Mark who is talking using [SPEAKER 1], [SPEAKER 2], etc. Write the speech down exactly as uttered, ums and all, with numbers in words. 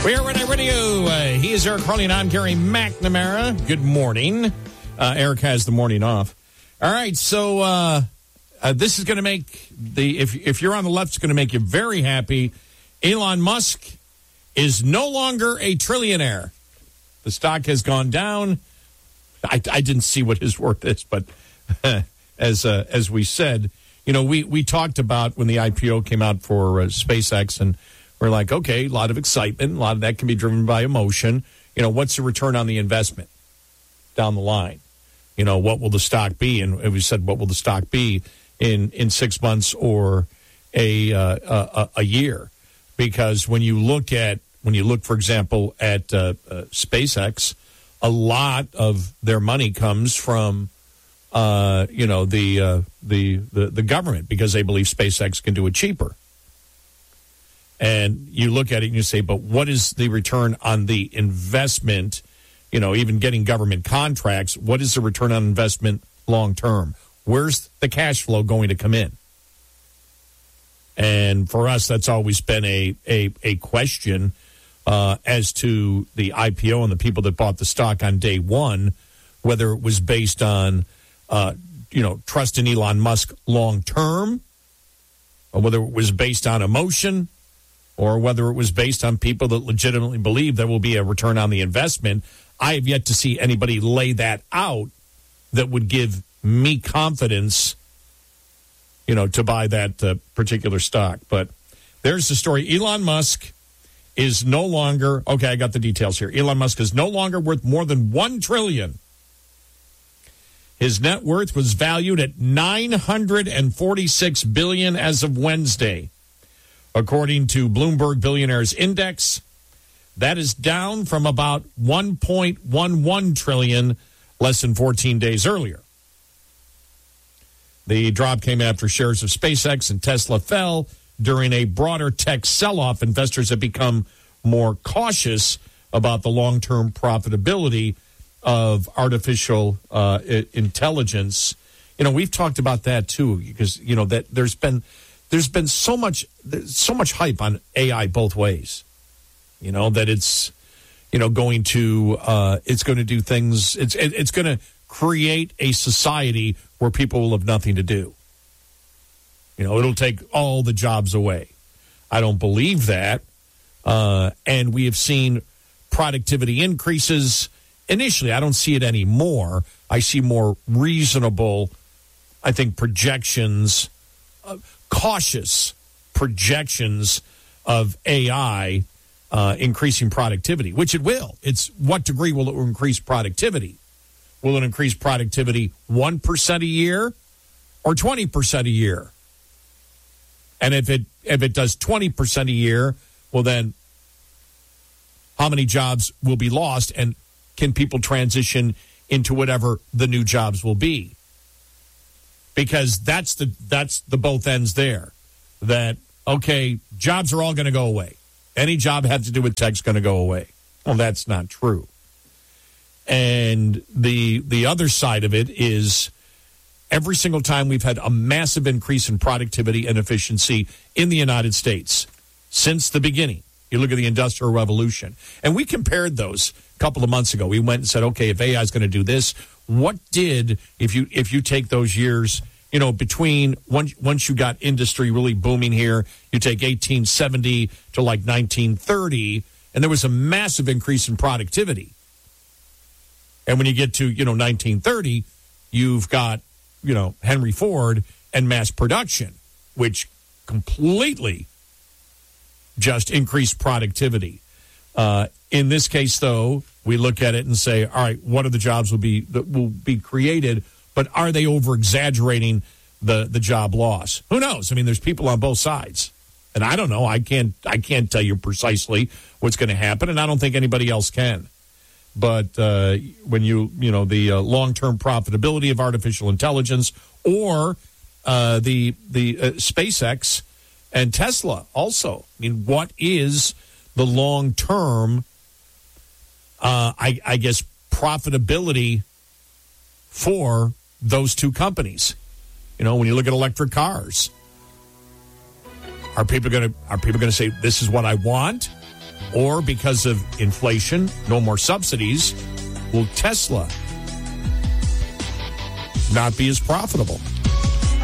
[SPEAKER 1] We are Red Radio. Uh, he is Eric Harley and I'm Gary McNamara. Good morning. Uh, Eric has the morning off. All right, so uh, uh, this is going to make the if if you're on the left, it's going to make you very happy. Elon Musk is no longer a trillionaire. The stock has gone down. I, I didn't see what his worth is, but as uh, as we said, you know, we we talked about when the I P O came out for uh, SpaceX, and we're like, okay, a lot of excitement. A lot of that can be driven by emotion. You know, what's the return on the investment down the line? You know, what will the stock be? And we said, what will the stock be in, in six months or a, uh, a a year? Because when you look at, when you look, for example, at uh, uh, SpaceX, a lot of their money comes from, uh, you know, the, uh, the the the government, because they believe SpaceX can do it cheaper. And you look at it and you say, but what is the return on the investment? You know, even getting government contracts, what is the return on investment long term? Where's the cash flow going to come in? And for us, that's always been a a, a question uh, as to the I P O and the people that bought the stock on day one, whether it was based on, uh, you know, trust in Elon Musk long term, or whether it was based on emotion, or whether it was based on people that legitimately believe there will be a return on the investment. I have yet to see anybody lay that out that would give me confidence, you know, to buy that uh, particular stock. But there's the story. Elon Musk is no longer, okay, I got the details here. Elon Musk is no longer worth more than one trillion dollars. His net worth was valued at nine hundred forty-six billion dollars as of Wednesday. According to Bloomberg Billionaires Index, that is down from about one point one one trillion dollars less than fourteen days earlier. The drop came after shares of SpaceX and Tesla fell during a broader tech sell-off. Investors have become more cautious about the long-term profitability of artificial uh, intelligence. You know, we've talked about that too, because, you know, that there's been there's been so much so much hype on A I both ways. You know, that it's, you know, going to uh, it's going to do things. It's it, it's going to create a society where people will have nothing to do. You know, it'll take all the jobs away. I don't believe that. Uh, and we have seen productivity increases. Initially, I don't see it anymore. I see more reasonable, I think, projections, uh, cautious projections of A I uh, increasing productivity, which it will. It's what degree will it increase productivity? Will it increase productivity one percent a year or twenty percent a year? And if it if it does twenty percent a year, well then, how many jobs will be lost, and can people transition into whatever the new jobs will be? Because that's the that's the both ends there. That, okay, jobs are all going to go away. Any job had to do with tech is going to go away. Well, that's not true. And the the other side of it is, every single time we've had a massive increase in productivity and efficiency in the United States since the beginning. You look at the Industrial Revolution. And we compared those a couple of months ago. We went and said, okay, if A I is going to do this, what did, if you if you take those years, you know, between once, once you got industry really booming here, you take eighteen seventy to like nineteen thirty, and there was a massive increase in productivity. And when you get to, you know, nineteen thirty, you've got, you know, Henry Ford and mass production, which completely just increased productivity. Uh, in this case, though, we look at it and say, all right, what are the jobs will be that will be created, but are they over exaggerating the the job loss? Who knows? I mean, there's people on both sides, and I don't know. I can't I can't tell you precisely what's going to happen, and I don't think anybody else can. But uh, when you, you know, the uh, long-term profitability of artificial intelligence, or uh, the the uh, SpaceX and Tesla also. I mean, what is the long-term, uh, I, I guess, profitability for those two companies? You know, when you look at electric cars, are people going to are people going to say, this is what I want? Or because of inflation, no more subsidies, will Tesla not be as profitable?